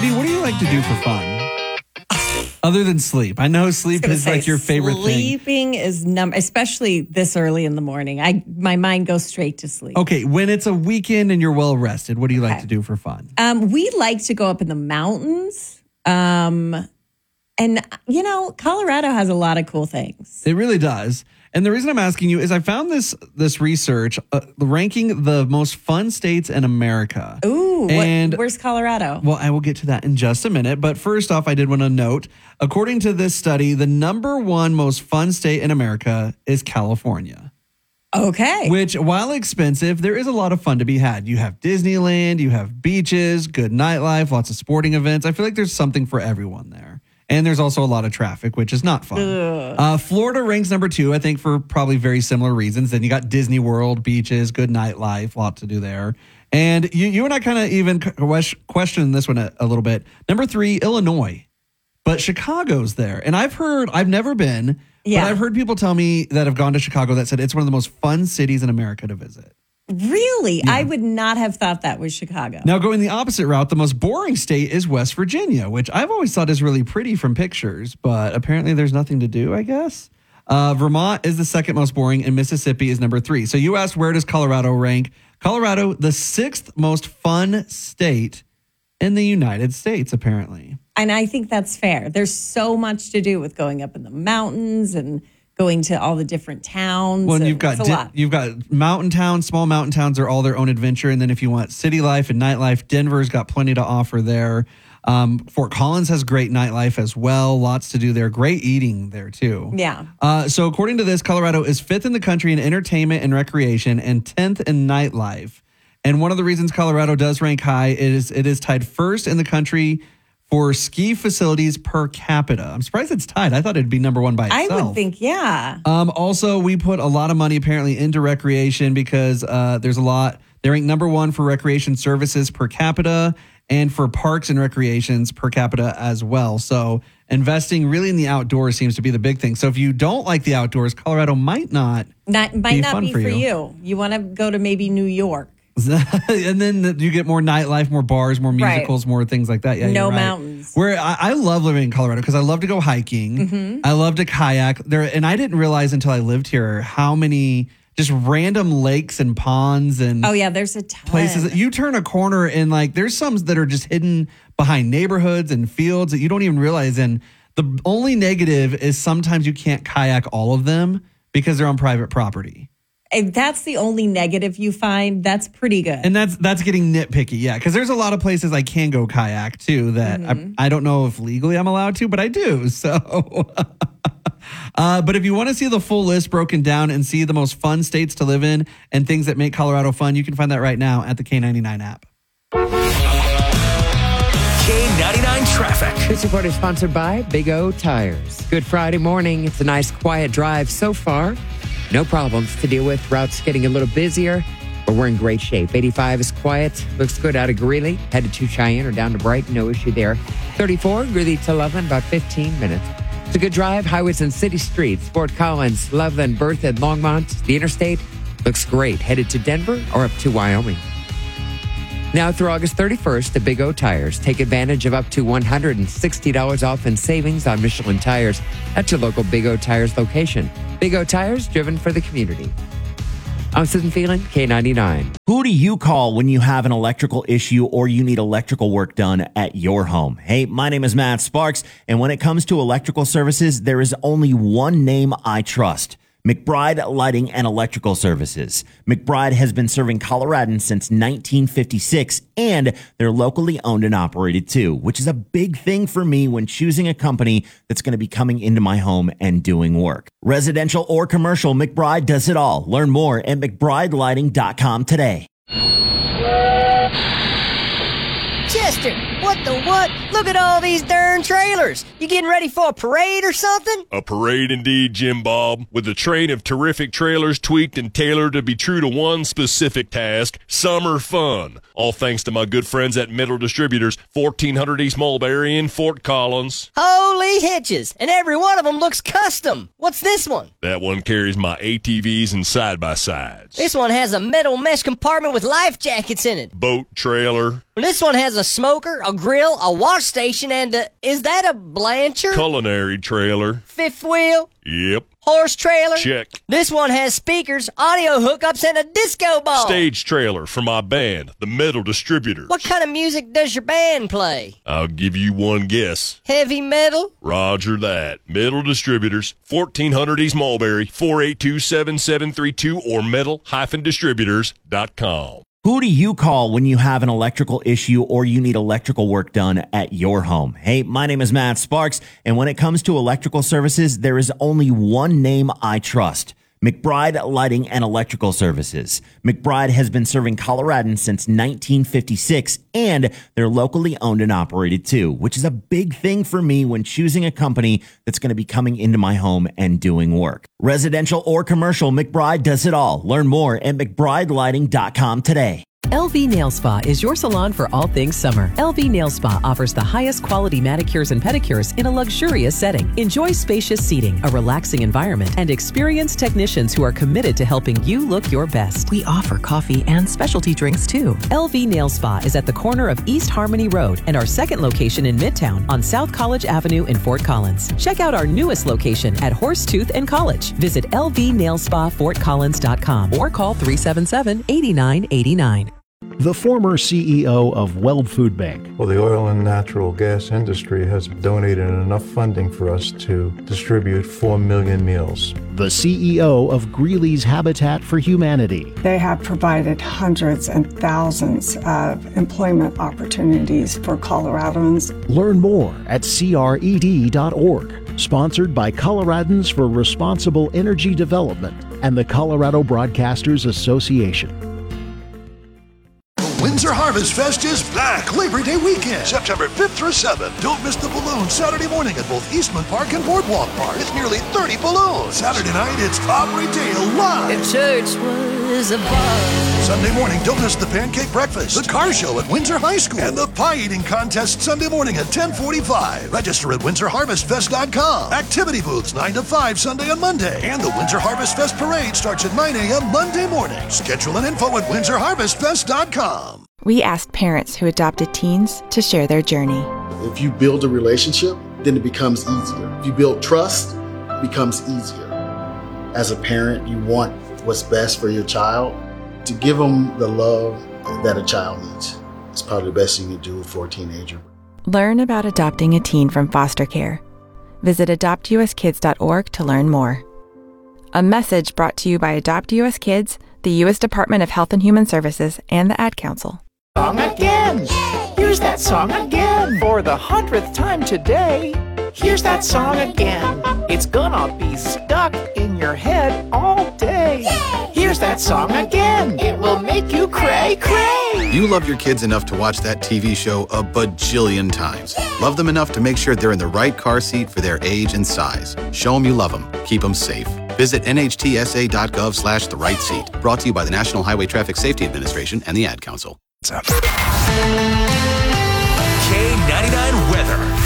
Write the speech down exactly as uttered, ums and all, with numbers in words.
J B, what do you like to do for fun? Other than sleep. I know sleep is like your favorite sleeping thing. Sleeping is number, especially this early in the morning. I my mind goes straight to sleep. Okay, when it's a weekend and you're well rested, what do you like Okay. to do for fun? Um, we like to go up in the mountains. Um, and, you know, Colorado has a lot of cool things. It really does. And the reason I'm asking you is I found this this research uh, ranking the most fun states in America. Ooh, and what, where's Colorado? Well, I will get to that in just a minute. But first off, I did want to note, according to this study, the number one most fun state in America is California. Okay. Which, while expensive, there is a lot of fun to be had. You have Disneyland, you have beaches, good nightlife, lots of sporting events. I feel like there's something for everyone there. And there's also a lot of traffic, which is not fun. Uh, Florida ranks number two, I think, for probably very similar reasons. Then you got Disney World, beaches, good nightlife, lot to do there. And you, you and I kind of even question this one a, a little bit. Number three, Illinois. But Chicago's there. And I've heard, I've never been, Yeah. but I've heard people tell me that have gone to Chicago that said it's one of the most fun cities in America to visit. Really? Yeah. I would not have thought that was Chicago. Now, going the opposite route, the most boring state is West Virginia, which I've always thought is really pretty from pictures, but apparently there's nothing to do, I guess. Uh, Vermont is the second most boring, and Mississippi is number three. So you asked, where does Colorado rank? Colorado, the sixth most fun state in the United States, apparently. And I think that's fair. There's so much to do with going up in the mountains and going to all the different towns. Well, and you've got it's a di- lot. you've got mountain towns, small mountain towns are all their own adventure. And then if you want city life and nightlife, Denver's got plenty to offer there. Um, Fort Collins has great nightlife as well. Lots to do there. Great eating there too. Yeah. Uh, so according to this, Colorado is fifth in the country in entertainment and recreation and tenth in nightlife. And one of the reasons Colorado does rank high is it is tied first in the country for ski facilities per capita. I'm surprised it's tied. I thought it'd be number one by itself. I would think, yeah. Um, also, we put a lot of money apparently into recreation because uh, there's a lot. They rank number one for recreation services per capita and for parks and recreations per capita as well. So investing really in the outdoors seems to be the big thing. So if you don't like the outdoors, Colorado might not Not, might be not fun be for for you. you. You want to go to maybe New York. And then you get more nightlife, more bars, more musicals, right. more things like that. Yeah, no you're right. mountains. Where I, I love living in Colorado because I love to go hiking. Mm-hmm. I love to kayak there, and I didn't realize until I lived here how many just random lakes and ponds and oh yeah, there's a ton. places that you turn a corner and like there's some that are just hidden behind neighborhoods and fields that you don't even realize. And the only negative is sometimes you can't kayak all of them because they're on private property. If that's the only negative you find, that's pretty good. And that's that's getting nitpicky, yeah, because there's a lot of places I can go kayak too that mm-hmm. I, I don't know if legally I'm allowed to, but I do. So, uh, but if you want to see the full list broken down and see the most fun states to live in and things that make Colorado fun, you can find that right now at the K ninety-nine app. K ninety-nine traffic. This report is sponsored by Big O Tires. Good Friday morning. It's a nice quiet drive so far. No problems to deal with. Routes getting a little busier, but we're in great shape. eighty-five is quiet. Looks good out of Greeley. Headed to Cheyenne or down to Brighton. No issue there. thirty-four, Greeley to Loveland, about fifteen minutes. It's a good drive. Highways and city streets. Fort Collins, Loveland, Berthoud, Longmont. The interstate looks great. Headed to Denver or up to Wyoming. Now through August thirty-first, at Big O Tires, take advantage of up to one hundred sixty dollars off in savings on Michelin tires at your local Big O Tires location. Big O Tires, driven for the community. I'm Susan Phelan, K ninety-nine. Who do you call when you have an electrical issue or you need electrical work done at your home? Hey, my name is Matt Sparks, and when it comes to electrical services, there is only one name I trust. McBride Lighting and Electrical Services. McBride has been serving Coloradans since nineteen fifty-six, and they're locally owned and operated too, which is a big thing for me when choosing a company that's going to be coming into my home and doing work. Residential or commercial, McBride does it all. Learn more at McBride Lighting dot com today. Chester, what the what? Look at all these darn trailers. You getting ready for a parade or something? A parade indeed, Jim Bob, with a train of terrific trailers tweaked and tailored to be true to one specific task, summer fun. All thanks to my good friends at Metal Distributors, fourteen hundred East Mulberry in Fort Collins. Holy hitches, and every one of them looks custom. What's this one? That one carries my A T Vs and side-by-sides. This one has a metal mesh compartment with life jackets in it. Boat, trailer, Well, this one has a smoker, a grill, a wash station, and a, is that a Blanchard? Culinary trailer. Fifth wheel? Yep. Horse trailer? Check. This one has speakers, audio hookups, and a disco ball. Stage trailer for my band, the Metal Distributors. What kind of music does your band play? I'll give you one guess. Heavy metal? Roger that. Metal Distributors, fourteen hundred East Mulberry, four eight two, seven seven three two, or metal dash distributors dot com. Who do you call when you have an electrical issue or you need electrical work done at your home? Hey, my name is Matt Sparks, and when it comes to electrical services, there is only one name I trust. McBride Lighting and Electrical Services. McBride has been serving Coloradans since nineteen fifty-six, and they're locally owned and operated too, which is a big thing for me when choosing a company that's going to be coming into my home and doing work. Residential or commercial, McBride does it all. Learn more at mcbride lighting dot com today. L V Nail Spa is your salon for all things summer. L V Nail Spa offers the highest quality manicures and pedicures in a luxurious setting. Enjoy spacious seating, a relaxing environment, and experienced technicians who are committed to helping you look your best. We offer coffee and specialty drinks too. L V Nail Spa is at the corner of East Harmony Road and our second location in Midtown on South College Avenue in Fort Collins. Check out our newest location at Horsetooth and College. Visit L V nail spa fort collins dot com or call three seven seven, eight nine eight nine. The former C E O of Weld Food Bank. Well, the oil and natural gas industry has donated enough funding for us to distribute four million meals. The C E O of Greeley's Habitat for Humanity. They have provided hundreds and thousands of employment opportunities for Coloradans. Learn more at C R E D dot org. Sponsored by Coloradans for Responsible Energy Development and the Colorado Broadcasters Association. Windsor Harvest Fest is back Labor Day weekend, September fifth through seventh. Don't miss the balloons Saturday morning at both Eastman Park and Boardwalk Park. It's nearly thirty balloons. Saturday night, it's Aubrey Dale live. If church was a bar. Sunday morning, don't miss the pancake breakfast, the car show at Windsor High School, and the pie eating contest Sunday morning at ten forty-five. Register at windsor harvest fest dot com. Activity booths nine to five Sunday and Monday. And the Windsor Harvest Fest Parade starts at nine a.m. Monday morning. Schedule and info at windsor harvest fest dot com. We asked parents who adopted teens to share their journey. If you build a relationship, then it becomes easier. If you build trust, it becomes easier. As a parent, you want what's best for your child. To give them the love that a child needs. It's probably the best thing you do for a teenager. Learn about adopting a teen from foster care. Visit adopt u s kids dot org to learn more. A message brought to you by Adopt U S Kids, the U S Department of Health and Human Services, and the Ad Council. Song again. Here's that song again. For the hundredth time today. Here's that song again. It's gonna be stuck in your head all day. Here's that song again. It will make you cray cray. You love your kids enough to watch that T V show a bajillion times. Love them enough to make sure they're in the right car seat for their age and size. Show them you love them. Keep them safe. Visit N H T S A dot gov slash the right seat. Brought to you by the National Highway Traffic Safety Administration and the Ad Council. K ninety-nine weather.